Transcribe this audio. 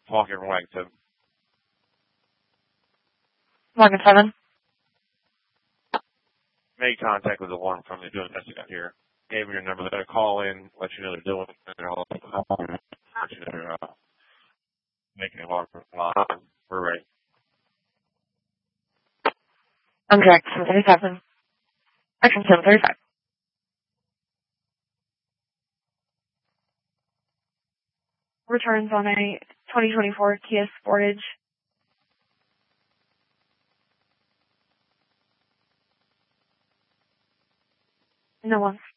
Walker from Wagon 7. Wagon 7. Made contact with the one from the doing testing out here. Gave me your number. They're going to call in, let you know they're doing it, and they're all let you know they're making it hard for line. We're ready. Amtrak 737. Action 735. Returns on a 2024 Kia Sportage. No one.